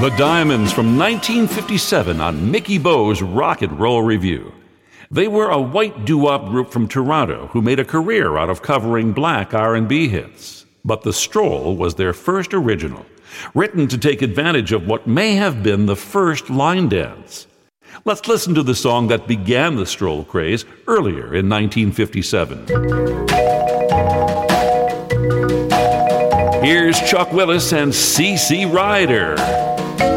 The Diamonds from 1957 on Mickey Bo's Rock and Roll Review. They were a white doo-wop group from Toronto who made a career out of covering black R&B hits. But The Stroll was their first original, written to take advantage of what may have been the first line dance. Let's listen to the song that began the Stroll craze earlier in 1957. Here's Chuck Willis and CeCe Ryder.